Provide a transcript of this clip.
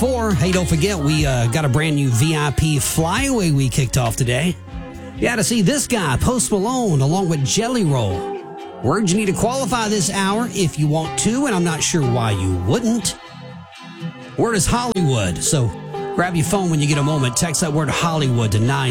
4. Hey, don't forget, we got a brand new VIP flyaway we kicked off today. You got to see this guy, Post Malone, along with Jelly Roll. Word, you need to qualify this hour if you want to, and I'm not sure why you wouldn't. Word is Hollywood, so grab your phone when you get a moment. Text that word Hollywood to 9.